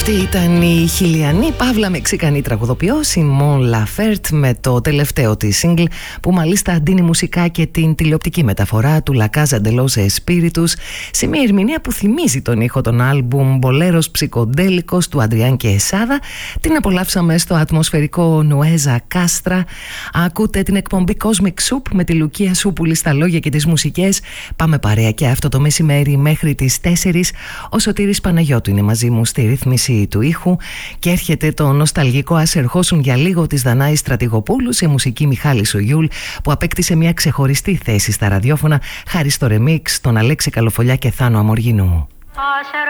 Αυτή ήταν η χιλιανή παύλα μεξικανή τραγουδοποιός η Mon Laferte με το τελευταίο της single, που μάλιστα αντίνει μουσικά και την τηλεοπτική μεταφορά του La Casa de los Espíritus σε μια ερμηνεία που θυμίζει τον ήχο των άλμπουμ Μπολέρος Ψικοντέλικος του Αντριάν και Εσάδα. Την απολαύσαμε στο ατμοσφαιρικό Νοέζα Κάστρα. Ακούτε την εκπομπή Cosmic Soup με τη Λουκία Σούπουλη στα λόγια και τις μουσικές. Πάμε παρέα και αυτό το μεσημέρι μέχρι τις 4. Ο Σωτήρης Παναγιώτου είναι μαζί μου στη ρύθμιση του ήχου και έρχεται το νοσταλγικό «Ας ερχόσουν για λίγο» της Δανάης Στρατηγοπούλου σε μουσική Μιχάλη Σογιούλ, που απέκτησε μια ξεχωριστή θέση στα ραδιόφωνα χάρη στο ρεμίξ των Αλέξη Καλοφολιά και Θάνο Αμοργινού.